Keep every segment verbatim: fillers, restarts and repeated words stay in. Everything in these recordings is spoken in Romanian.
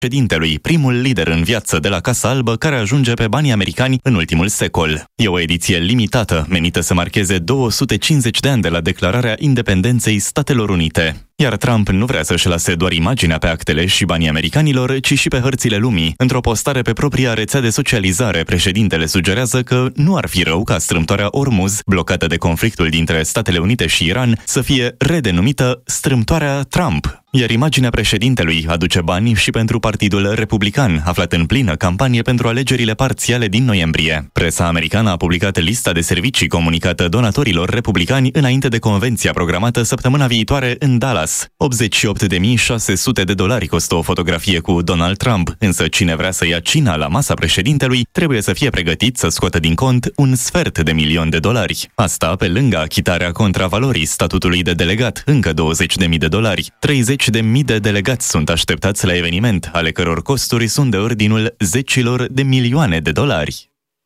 președintelui, primul lider în viață de la Casa Albă care ajunge pe banii americani în ultimul secol. E o ediție limitată, menită să marcheze două sute cincizeci de ani de la declararea independenței Statelor Unite. Iar Trump nu vrea să-și lase doar imaginea pe actele și banii americanilor, ci și pe hărțile lumii. Într-o postare pe propria rețea de socializare, președintele sugerează că nu ar fi rău ca strâmtoarea Ormuz, blocată de conflictul dintre Statele Unite și Iran, să fie redenumită strâmtoarea Trump. Iar imaginea președintelui aduce bani și pentru Partidul Republican, aflat în plină campanie pentru alegerile parțiale din noiembrie. Presa americană a publicat lista de servicii comunicată donatorilor republicani înainte de convenția programată săptămâna viitoare în Dallas. optzeci și opt de mii șase sute de dolari costă o fotografie cu Donald Trump, însă cine vrea să ia cina la masa președintelui trebuie să fie pregătit să scoată din cont un sfert de milion de dolari. Asta pe lângă achitarea contravalorii statutului de delegat, încă douăzeci de mii de dolari. treizeci de mii de delegați sunt așteptați la eveniment, ale căror costuri sunt de ordinul zecilor de milioane de dolari.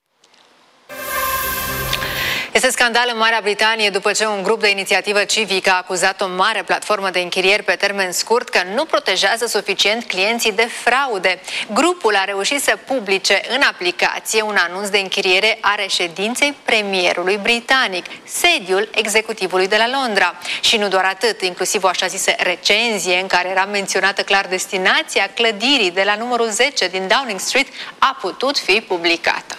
Este scandal în Marea Britanie după ce un grup de inițiativă civică a acuzat o mare platformă de închirieri pe termen scurt că nu protejează suficient clienții de fraude. Grupul a reușit să publice în aplicație un anunț de închiriere a reședinței premierului britanic, sediul executivului de la Londra. Și nu doar atât, inclusiv o așa zisă recenzie în care era menționată clar destinația clădirii de la numărul zece din Downing Street a putut fi publicată.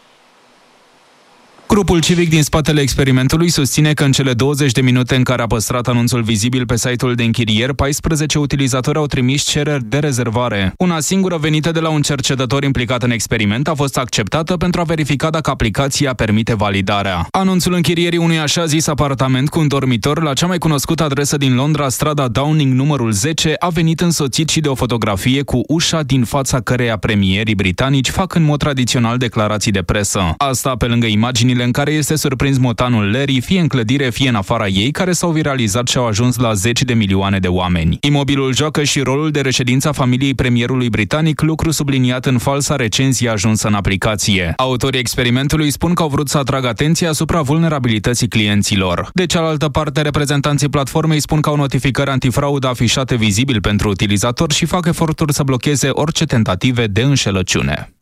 Grupul civic din spatele experimentului susține că în cele douăzeci de minute în care a păstrat anunțul vizibil pe site-ul de închirieri, paisprezece utilizatori au trimis cereri de rezervare. Una singură venită de la un cercetător implicat în experiment a fost acceptată pentru a verifica dacă aplicația permite validarea. Anunțul închirierii unui așa zis apartament cu un dormitor la cea mai cunoscută adresă din Londra, strada Downing numărul zece, a venit însoțit și de o fotografie cu ușa din fața căreia premierii britanici fac în mod tradițional declarații de presă. Asta pe lângă imaginile în care este surprins motanul Larry, fie în clădire, fie în afara ei, care s-au viralizat și au ajuns la zeci de milioane de oameni. Imobilul joacă și rolul de reședință a familiei premierului britanic, lucru subliniat în falsa recenzie ajunsă în aplicație. Autorii experimentului spun că au vrut să atragă atenția asupra vulnerabilității clienților. De cealaltă parte, reprezentanții platformei spun că au notificări antifraudă afișate vizibil pentru utilizatori și fac eforturi să blocheze orice tentative de înșelăciune.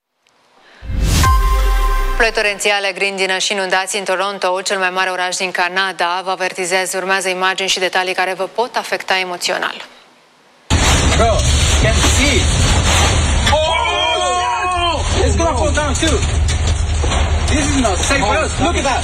Ploi torențiale, grindină și inundații în Toronto, cel mai mare oraș din Canada. Vă avertizez, urmează imagini și detalii care vă pot afecta emoțional. Bro, can you see? Oh! It's gonna fall down too. This is not safe for us. Look at that.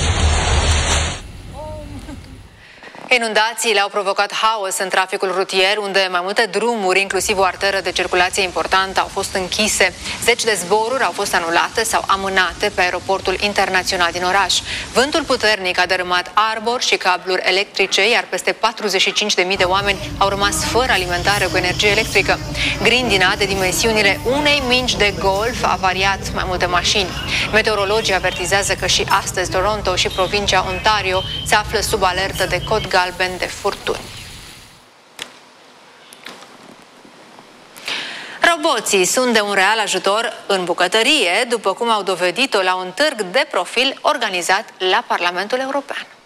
Inundațiile au provocat haos în traficul rutier, unde mai multe drumuri, inclusiv o arteră de circulație importantă, au fost închise. Zeci de zboruri au fost anulate sau amânate pe aeroportul internațional din oraș. Vântul puternic a dărâmat arbori și cabluri electrice, iar peste patruzeci și cinci de mii de oameni au rămas fără alimentare cu energie electrică. Grindina, de dimensiunile unei mingi de golf, a variat mai multe mașini. Meteorologii avertizează că și astăzi Toronto și provincia Ontario se află sub alertă de cod galben de furtuni. Roboții sunt de un real ajutor în bucătărie, după cum au dovedit-o la un târg de profil organizat la Parlamentul European.